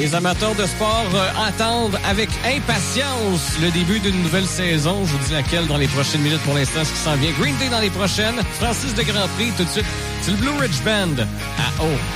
Les amateurs de sport attendent avec impatience le début d'une nouvelle saison. Je vous dis laquelle dans les prochaines minutes pour l'instant, ce qui s'en vient. Green Day dans les prochaines. Francis de Grand Prix tout de suite. C'est le Blue Ridge Band à